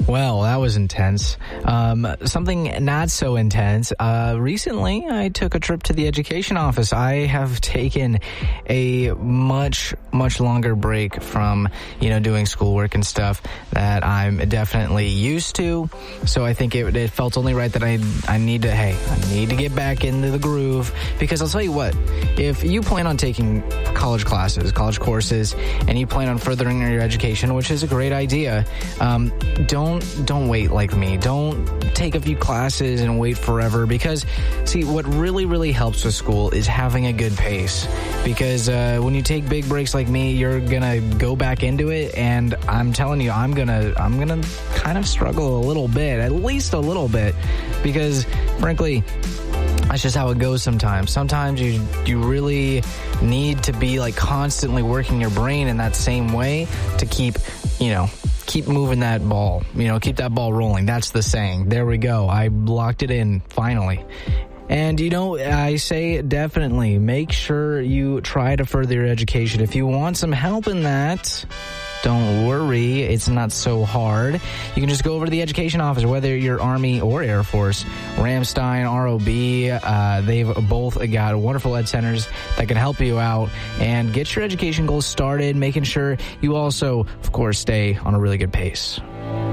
Well, that was intense. Something not so intense. Recently, I took a trip to the education office. I have taken a much longer break from, doing schoolwork and stuff that I'm definitely used to. So I think it felt only right that I need to get back into the groove. Because I'll tell you what, if you plan on taking college courses, and you plan on furthering your education, which is a great idea, don't wait like me. Don't take a few classes and wait forever, because see, what really helps with school is having a good pace, because when you take big breaks like me, you're gonna go back into it, and I'm telling you, I'm gonna kind of struggle a little bit, at least a little bit, because frankly, that's just how it goes sometimes. Sometimes you really need to be like constantly working your brain in that same way to keep moving that ball, keep that ball rolling. That's the saying. There we go. I locked it in finally. And, I say definitely make sure you try to further your education. If you want some help in that, don't worry, it's not so hard. You can just go over to the education office, whether you're Army or Air Force, Ramstein, ROB. They've both got wonderful ed centers that can help you out and get your education goals started, making sure you also, of course, stay on a really good pace.